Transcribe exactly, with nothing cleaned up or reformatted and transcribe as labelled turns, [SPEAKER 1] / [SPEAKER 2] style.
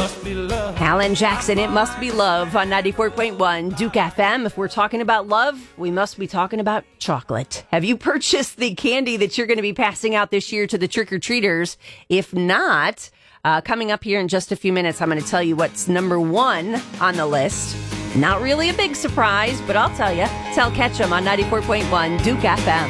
[SPEAKER 1] must be love.
[SPEAKER 2] Alan Jackson, It Must Be Love on ninety-four point one Duke F M. If we're talking about love, we must be talking about chocolate. Have you purchased the candy that you're going to be passing out this year to the trick-or-treaters? If not, uh, coming up here in just a few minutes, I'm going to tell you what's number one on the list. Not really a big surprise, but I'll tell you. Tell Ketchum on ninety-four point one Duke F M.